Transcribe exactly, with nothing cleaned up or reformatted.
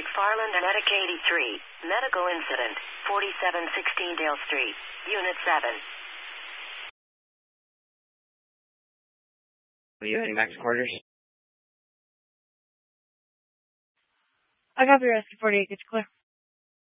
McFarland and Medic eighty-three. Medical incident. forty-seven sixteen Dale Street. Unit seven. Are you heading back to quarters? I got the rest of forty-eight. It's clear.